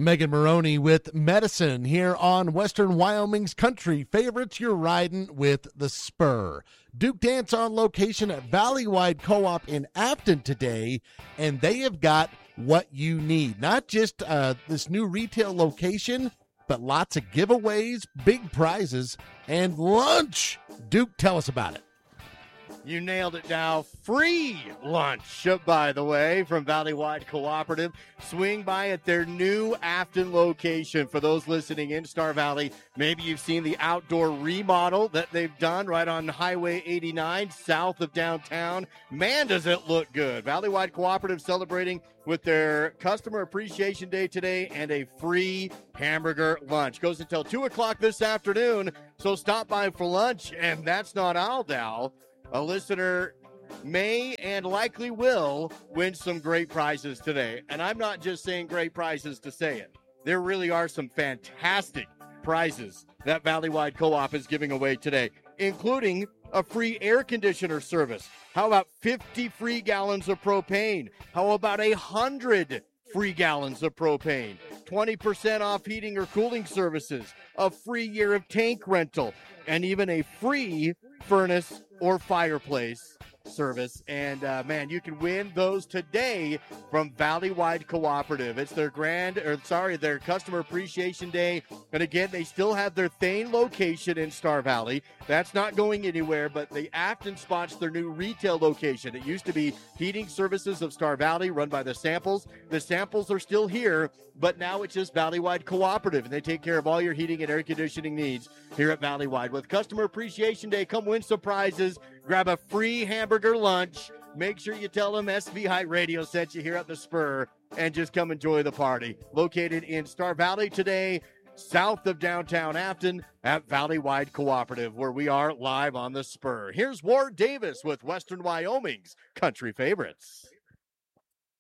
Megan Maroney with Medicine here on Western Wyoming's Country Favorites. You're riding with the Spur. Duke Dance on location at Valleywide Co-op in Afton today, and they have got what you need. Not just this new retail location, but lots of giveaways, big prizes, and lunch. Duke, tell us about it. You nailed it now. Free lunch, by the way, from Valleywide Cooperative. Swing by at their new Afton location. For those listening in Star Valley, maybe you've seen the outdoor remodel that they've done right on Highway 89 south of downtown. Man, does it look good. Valleywide Cooperative celebrating with their Customer Appreciation Day today and a free hamburger lunch. Goes until 2 o'clock this afternoon, so stop by for lunch. And that's not all, Dal. A listener may and likely will win some great prizes today. And I'm not just saying great prizes to say it. There really are some fantastic prizes that Valleywide Co-op is giving away today, including a free air conditioner service. How about 50 free gallons of propane? How about 100 free gallons of propane? 20% off heating or cooling services, a free year of tank rental, and even a free furnace or fireplace service. And man, you can win those today from Valleywide Cooperative. It's their their Customer Appreciation Day. And again, they still have their Thane location in Star Valley. That's not going anywhere, but the Afton spot's their new retail location. It used to be Heating Services of Star Valley, run by the Samples. The Samples are still here, but now it's just Valleywide Cooperative, and they take care of all your heating and air conditioning needs here at Valleywide. With Customer Appreciation Day, come win some prizes, grab a free hamburger lunch. Make sure you tell them SV Height Radio sent you here at the Spur, and just come enjoy the party. Located in Star Valley today, south of downtown Afton at Valleywide Cooperative, where we are live on the Spur. Here's Ward Davis with Western Wyoming's Country Favorites.